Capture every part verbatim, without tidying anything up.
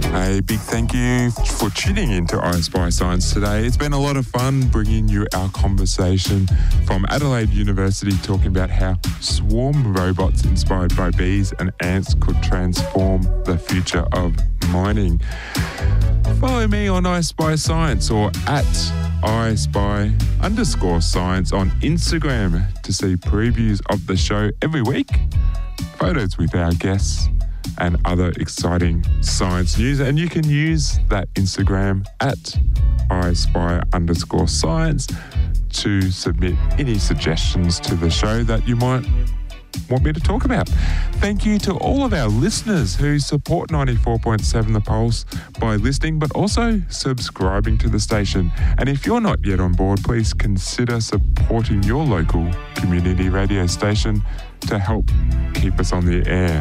A big thank you for tuning into I Spy Science today. It's been a lot of fun bringing you our conversation from Adelaide University, talking about how swarm robots inspired by bees and ants could transform the future of mining. Follow me on I Spy Science or at I Spy underscore science on Instagram to see previews of the show every week, photos with our guests, and other exciting science news. And you can use that Instagram at I Spy underscore science to submit any suggestions to the show that you might want me to talk about. Thank you to all of our listeners who support ninety-four point seven The Pulse by listening, but also subscribing to the station. And if you're not yet on board, please consider supporting your local community radio station to help keep us on the air.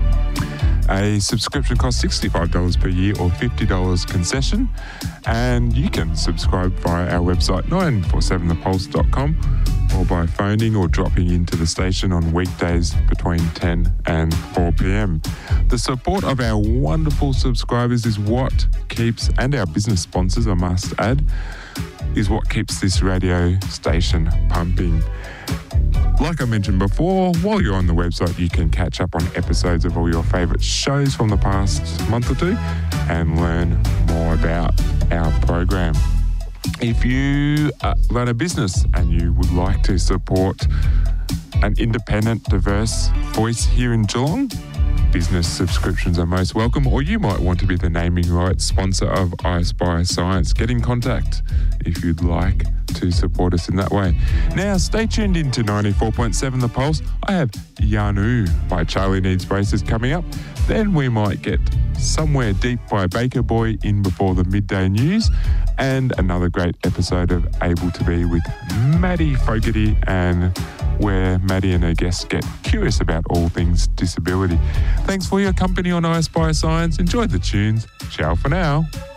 A subscription costs sixty-five dollars per year or fifty dollars concession, and you can subscribe via our website nine four seven the pulse dot com or by phoning or dropping into the station on weekdays between ten and four p.m. The support of our wonderful subscribers is what keeps, and our business sponsors, I must add, is what keeps this radio station pumping. Like I mentioned before, while you're on the website, you can catch up on episodes of all your favourite shows from the past month or two and learn more about our program. If you uh, run a business and you would like to support an independent, diverse voice here in Geelong, business subscriptions are most welcome, or you might want to be the naming rights sponsor of I Spy Science. Get in contact if you'd like to support us in that way. Now, stay tuned into ninety-four point seven The Pulse. I have Yanu by Charlie Needs Braces coming up. Then we might get Somewhere Deep by Baker Boy in before the midday news, and another great episode of Able to Be with Maddie Fogarty, and where Maddie and her guests get curious about all things disability. Thanks for your company on I Spy Science. Enjoy the tunes. Ciao for now.